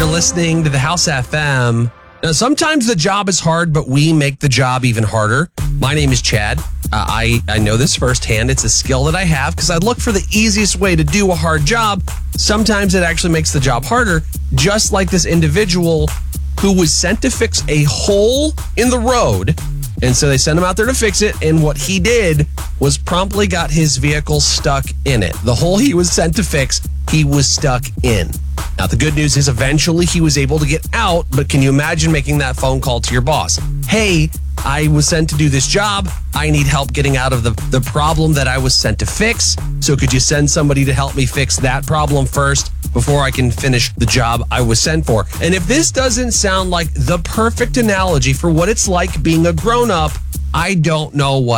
listening to the House FM. Now, sometimes the job is hard, but we make the job even harder. My name is Chad. I know this firsthand. It's a skill that I have because I look for the easiest way to do a hard job. Sometimes it actually makes the job harder, just like this individual who was sent to fix a hole in the road. And so they sent him out there to fix it. And what he did was promptly got his vehicle stuck in it. The hole he was sent to fix, he was stuck in. Now, the good news is eventually he was able to get out. But can you imagine making that phone call to your boss? Hey, I was sent to do this job. I need help getting out of the problem that I was sent to fix. So could you send somebody to help me fix that problem first before I can finish the job I was sent for? And if this doesn't sound like the perfect analogy for what it's like being a grown-up, I don't know what